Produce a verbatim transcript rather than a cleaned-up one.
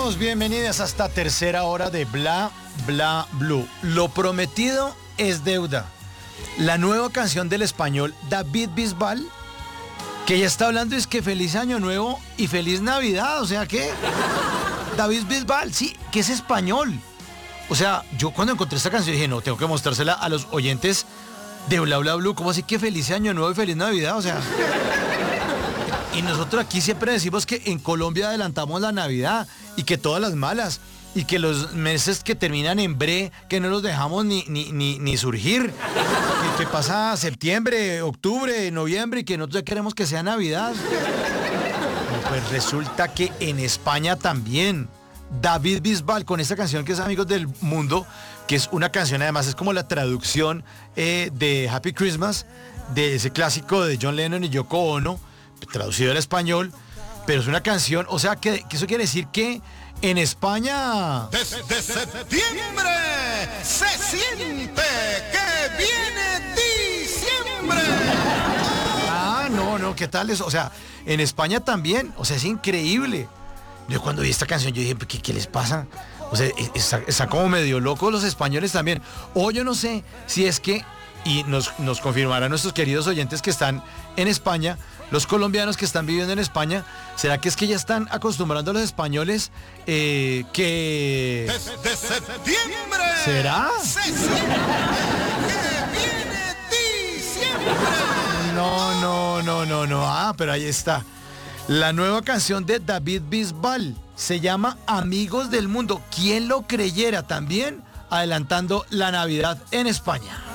Bienvenidos, bienvenidas a esta tercera hora de Bla Bla Blue. Lo prometido es deuda. La nueva canción del español David Bisbal, que ya está hablando es que feliz año nuevo y feliz Navidad, o sea que David Bisbal, sí, que es español. O sea, yo cuando encontré esta canción dije, no, tengo que mostrársela a los oyentes de Bla Bla Blue, ¿cómo así que feliz año nuevo y feliz Navidad? O sea, y nosotros aquí siempre decimos que en Colombia adelantamos la Navidad y que todas las malas y que los meses que terminan en bre, que no los dejamos ni, ni, ni, ni surgir, que, que pasa septiembre, octubre, noviembre y que nosotros ya queremos que sea Navidad. Pues resulta que en España también David Bisbal con esta canción que es Amigos del Mundo, que es una canción además es como la traducción eh, de Happy Christmas, de ese clásico de John Lennon y Yoko Ono, traducido al español, pero es una canción, o sea, que, que eso quiere decir que en España... Desde septiembre se siente que viene diciembre. Ah, no, no, ¿qué tal eso? O sea, en España también, o sea, es increíble. Yo cuando vi esta canción, yo dije, ¿qué, qué les pasa? O sea, está, está como medio locos los españoles también. O yo no sé si es que, y nos, nos confirmarán nuestros queridos oyentes que están en España, los colombianos que están viviendo en España, ¿será que es que ya están acostumbrando a los españoles eh, que... Desde septiembre ¿será? se siente que viene diciembre. No, no, no, no, no. Ah, pero ahí está. La nueva canción de David Bisbal se llama Amigos del Mundo. ¿Quién lo creyera? También adelantando la Navidad en España.